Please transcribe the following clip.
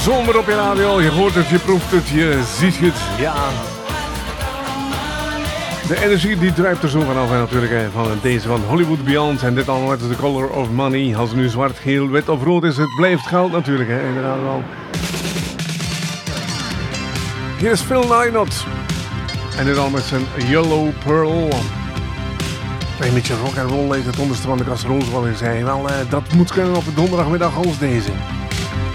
zomer op je radio. Je hoort het, je proeft het, je ziet het. Ja. De energie die druipt er zo vanaf. En natuurlijk van deze van Hollywood Beyond. En dit allemaal met The Color of Money. Als het nu zwart, geel, wit of rood is, het blijft geld natuurlijk. Hè. Inderdaad wel. Hier is Phil Lynott. En dit al met zijn Yellow Pearl. Een beetje rock and roll leed het onderste van de kasserool, zoals ik zei. Wel, dat moet kunnen op een donderdagmiddag als deze.